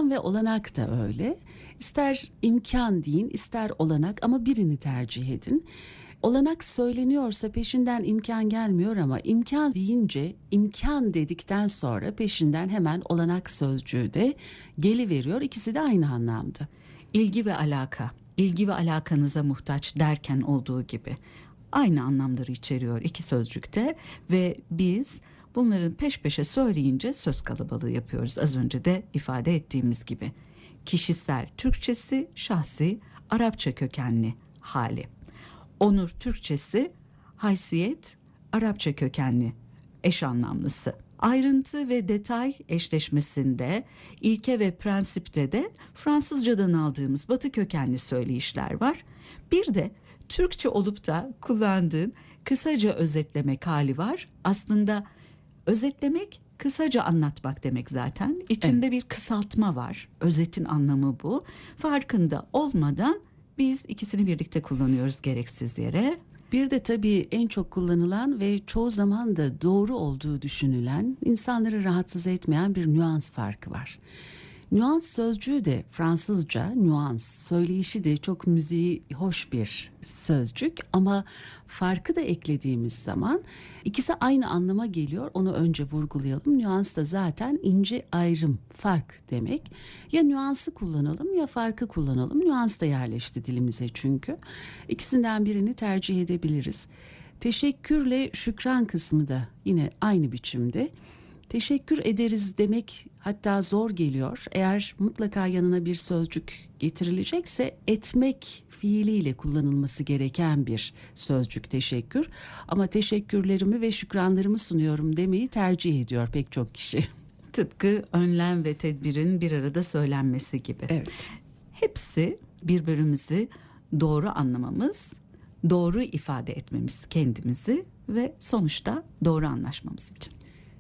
İmkan ve olanak da öyle. İster imkan deyin, ister olanak ama birini tercih edin. Olanak söyleniyorsa peşinden imkan gelmiyor ama imkan deyince, imkan dedikten sonra peşinden hemen olanak sözcüğü de geliveriyor. İkisi de aynı anlamda. İlgi ve alaka, ilgi ve alakanıza muhtaç derken olduğu gibi aynı anlamları içeriyor iki sözcükte ve biz bunların peş peşe söyleyince söz kalabalığı yapıyoruz. Az önce de ifade ettiğimiz gibi. Kişisel Türkçesi, şahsi Arapça kökenli hali. Onur Türkçesi, haysiyet Arapça kökenli eş anlamlısı. Ayrıntı ve detay eşleşmesinde, ilke ve prensipte de Fransızcadan aldığımız Batı kökenli söyleyişler var. Bir de Türkçe olup da kullandığın kısaca özetlemek hali var. Aslında özetlemek kısaca anlatmak demek zaten. İçinde bir kısaltma var. Özetin anlamı bu. Farkında olmadan biz ikisini birlikte kullanıyoruz gereksiz yere. Bir de tabii en çok kullanılan ve çoğu zaman da doğru olduğu düşünülen, insanları rahatsız etmeyen bir nüans farkı var. Nüans sözcüğü de Fransızca nüans, söyleyişi de çok müziği hoş bir sözcük ama farkı da eklediğimiz zaman ikisi aynı anlama geliyor. Onu önce vurgulayalım. Nüans da zaten ince ayrım, fark demek. Ya nüansı kullanalım ya farkı kullanalım. Nüans da yerleşti dilimize çünkü. İkisinden birini tercih edebiliriz. Teşekkürle şükran kısmı da yine aynı biçimde. Teşekkür ederiz demek hatta zor geliyor. Eğer mutlaka yanına bir sözcük getirilecekse etmek fiiliyle kullanılması gereken bir sözcük teşekkür. Ama teşekkürlerimi ve şükranlarımı sunuyorum demeyi tercih ediyor pek çok kişi. Tıpkı önlem ve tedbirin bir arada söylenmesi gibi. Evet. Hepsi birbirimizi doğru anlamamız, doğru ifade etmemiz kendimizi ve sonuçta doğru anlaşmamız için.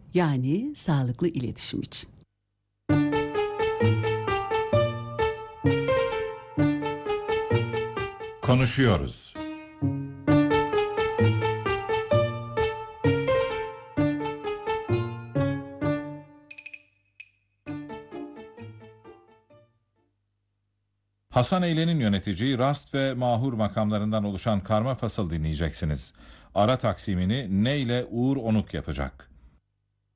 Yani sağlıklı iletişim için. Konuşuyoruz. Hasan Eylen'in yöneteceği rast ve mahur makamlarından oluşan karma fasıl dinleyeceksiniz. Ara taksimini ne ile Uğur Onuk yapacak.